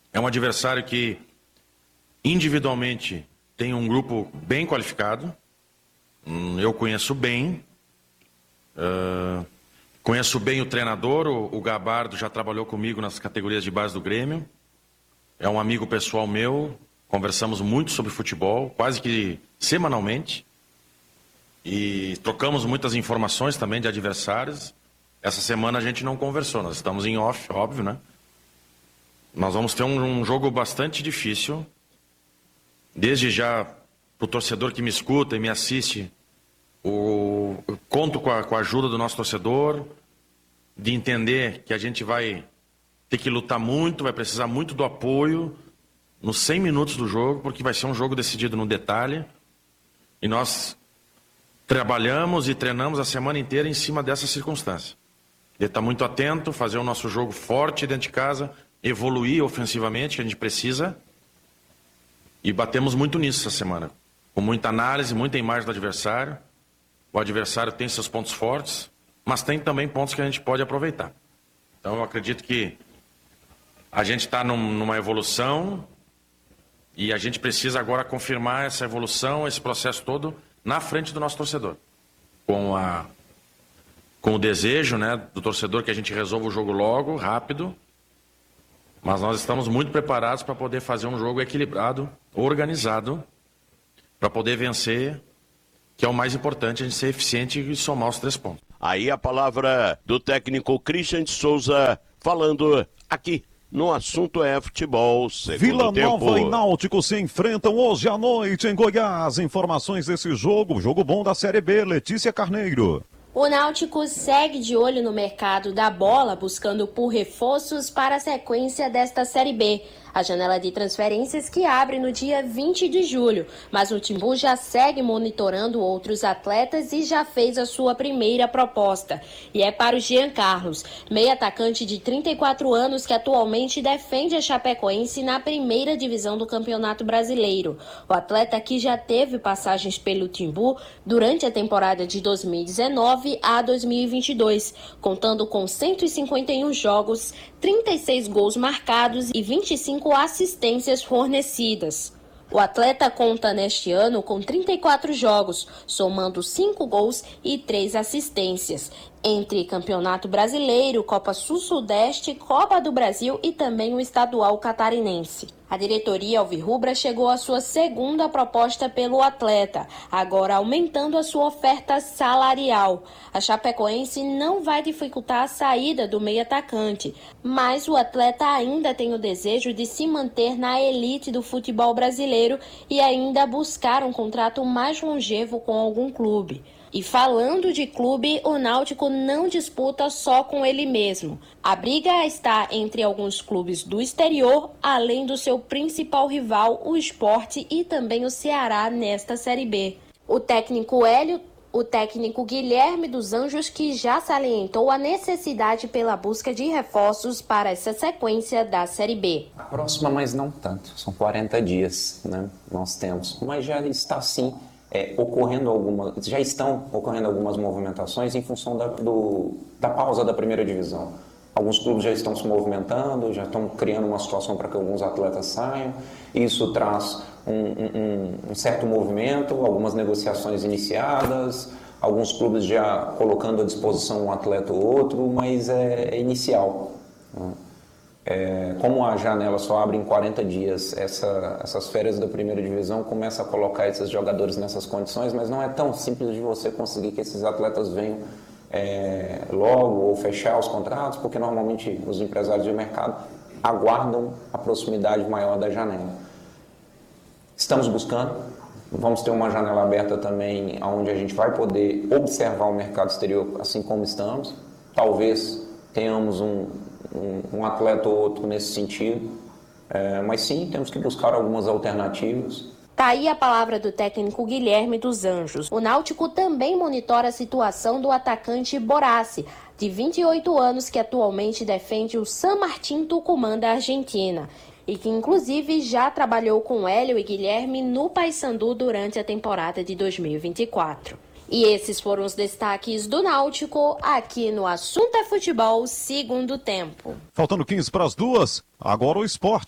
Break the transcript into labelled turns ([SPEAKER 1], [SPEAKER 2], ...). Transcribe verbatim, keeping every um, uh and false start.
[SPEAKER 1] É um adversário que individualmente tem um grupo bem qualificado. Eu conheço bem. Uh, conheço bem o treinador, o, o Gabardo já trabalhou comigo nas categorias de base do Grêmio. É um amigo pessoal meu. Conversamos muito sobre futebol, quase que semanalmente. E trocamos muitas informações também de adversários. Essa semana a gente não conversou, nós estamos em off, óbvio, né? Nós vamos ter um, um jogo bastante difícil. Desde já, para o torcedor que me escuta e me assiste, o, eu conto com a, com a ajuda do nosso torcedor, de entender que a gente vai ter que lutar muito, vai precisar muito do apoio nos cem minutos do jogo, porque vai ser um jogo decidido no detalhe. E nós trabalhamos e treinamos a semana inteira em cima dessa circunstância. De estar muito atento, fazer o nosso jogo forte dentro de casa, evoluir ofensivamente, que a gente precisa. E batemos muito nisso essa semana. Com muita análise, muita imagem do adversário. O adversário tem seus pontos fortes, mas tem também pontos que a gente pode aproveitar. Então eu acredito que a gente está num, numa evolução e a gente precisa agora confirmar essa evolução, esse processo todo na frente do nosso torcedor. Com, a, com o desejo, né, do torcedor que a gente resolva o jogo logo, rápido. Mas nós estamos muito preparados para poder fazer um jogo equilibrado, organizado, para poder vencer, que é o mais importante, a gente ser eficiente e somar os três pontos.
[SPEAKER 2] Aí a palavra do técnico Christian de Souza, falando aqui no Assunto é Futebol, segundo
[SPEAKER 3] Vila
[SPEAKER 2] tempo.
[SPEAKER 3] Nova e Náutico se enfrentam hoje à noite em Goiás. Informações desse jogo, jogo bom da Série B, Letícia Carneiro.
[SPEAKER 4] O Náutico segue de olho no mercado da bola, buscando por reforços para a sequência desta Série B. A janela de transferências que abre no dia vinte de julho, mas o Timbu já segue monitorando outros atletas e já fez a sua primeira proposta. E é para o Jean Carlos, meio atacante de trinta e quatro anos que atualmente defende a Chapecoense na primeira divisão do Campeonato Brasileiro. O atleta que já teve passagens pelo Timbu durante a temporada de dois mil e dezenove a dois mil e vinte e dois, contando com cento e cinquenta e um jogos, trinta e seis gols marcados e vinte e cinco assistências fornecidas. O atleta conta neste ano com trinta e quatro jogos, somando cinco gols e três assistências, entre Campeonato Brasileiro, Copa Sul-Sudeste, Copa do Brasil e também o Estadual Catarinense. A diretoria alvirrubra chegou à sua segunda proposta pelo atleta, agora aumentando a sua oferta salarial. A Chapecoense não vai dificultar a saída do meio-atacante, mas o atleta ainda tem o desejo de se manter na elite do futebol brasileiro e ainda buscar um contrato mais longevo com algum clube. E falando de clube, o Náutico não disputa só com ele mesmo. A briga está entre alguns clubes do exterior, além do seu principal rival, o Sport, e também o Ceará nesta Série B. O técnico Hélio, o técnico Guilherme dos Anjos, que já salientou a necessidade pela busca de reforços para essa sequência da Série B.
[SPEAKER 5] A próxima, mas não tanto. São quarenta dias, né? Nós temos. Mas já está sim. É, ocorrendo algumas, já estão ocorrendo algumas movimentações em função da, do, da pausa da primeira divisão. Alguns clubes já estão se movimentando, já estão criando uma situação para que alguns atletas saiam. Isso traz um, um, um certo movimento, algumas negociações iniciadas, alguns clubes já colocando à disposição um atleta ou outro, mas é, é inicial, né? É, como a janela só abre em quarenta dias, essa, essas férias da primeira divisão começa a colocar esses jogadores nessas condições, mas não é tão simples de você conseguir que esses atletas venham é, logo ou fechar os contratos, porque normalmente os empresários de mercado aguardam a proximidade maior da janela. Estamos buscando, vamos ter uma janela aberta também, onde a gente vai poder observar o mercado exterior assim como estamos. Talvez tenhamos um Um, um atleta ou outro nesse sentido, é, mas sim, temos que buscar algumas alternativas.
[SPEAKER 4] Tá aí a palavra do técnico Guilherme dos Anjos. O Náutico também monitora a situação do atacante Borassi, de vinte e oito anos, que atualmente defende o San Martín Tucumán da Argentina, e que inclusive já trabalhou com Hélio e Guilherme no Paysandu durante a temporada de dois mil e vinte e quatro. E esses foram os destaques do Náutico aqui no Assunto é Futebol, segundo tempo.
[SPEAKER 3] Faltando quinze para as duas, agora o esporte.